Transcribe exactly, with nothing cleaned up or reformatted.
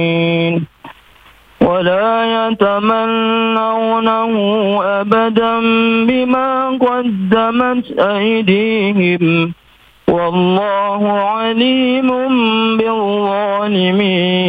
ولا يتمنونه أبدا بما قدمت أيديهم والله عليم بالظالمين.